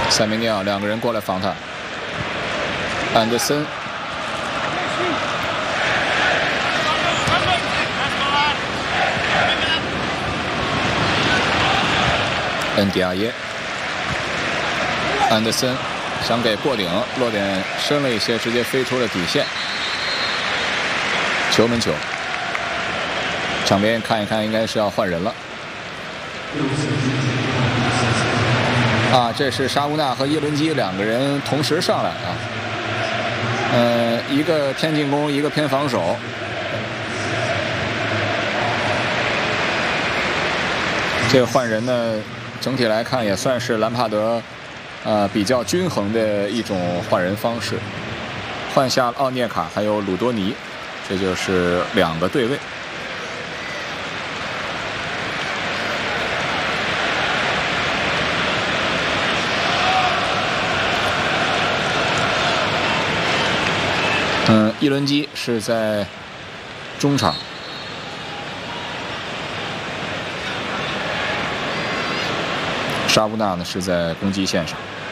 塞梅尼奥2个人过来防他，安德森。 恩迪亚耶，安德森想给过顶，落点深了一些，直接飞出了底线。球门球，场边看一看，应该是要换人了。啊，这是沙乌纳和耶伦基2个人同时上来啊。一个偏进攻，一个偏防守。 这个换人呢，整体来看也算是兰帕德，比较均衡的一种换人方式。换下奥涅卡还有鲁多尼，这就是2个对位。伊伦基是在中场。 沙乌纳呢是在攻击线上。